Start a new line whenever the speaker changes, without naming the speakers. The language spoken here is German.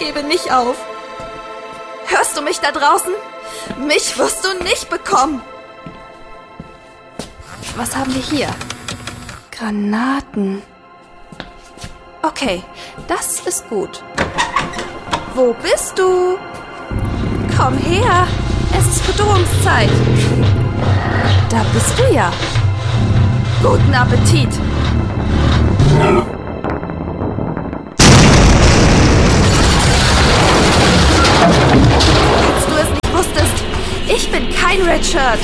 gebe nicht auf. Hörst du mich da draußen? Mich wirst du nicht bekommen. Was haben wir hier? Granaten. Okay, das ist gut. Wo bist du? Komm her, es ist Fütterungszeit. Da bist du ja. Guten Appetit. Falls du es nicht wusstest, ich bin kein Redshirt.